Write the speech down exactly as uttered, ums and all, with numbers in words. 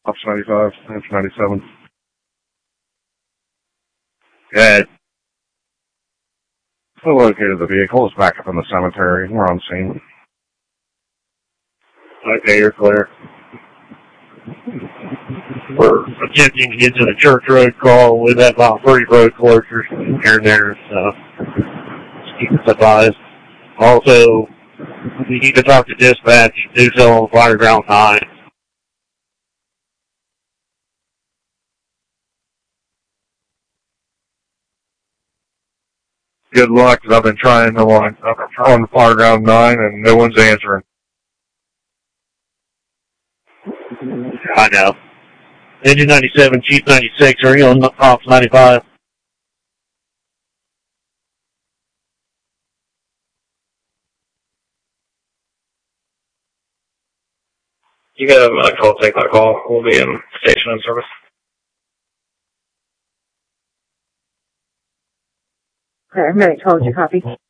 Ops ninety-five, Engine ninety-seven. Good. We located the vehicle. It's back up in the cemetery. We're on scene. Okay, you're clear. We're attempting to get to the Church Road call. We've had about three road closures here and there, so just keep us advised. Also, if you need to talk to dispatch, do so on Fireground nine. Good luck, because I've been trying to line up on Fireground nine, and no one's answering. I know. Engine ninety-seven, Chief ninety-six, are you on Ops ninety-five? You got a uh, call, take that call. We'll be in station and service. Okay, I'm going to call you, copy.